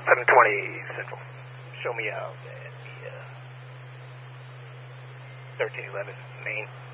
720 Central. Show me out at the 1311 Main.